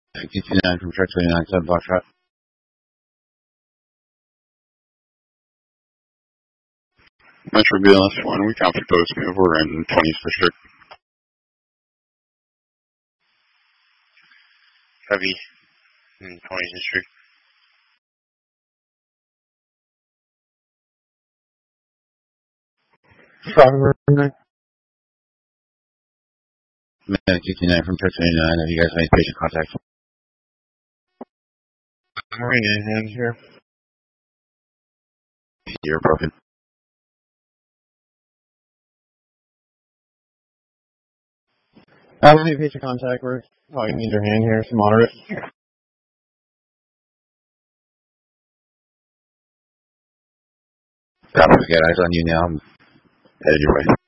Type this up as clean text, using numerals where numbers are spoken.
59 from Church 29, 7 block shot. Metro BLS 1, we count for close move. We're in 20s district. Heavy in 20s district. Medic 59 from Church 29, have you guys made patient contact? Marine in hand here. You're broken. We made patient contact. We're probably need your hand here, some moderate. Copy, we got eyes on you now. I'm headed your way.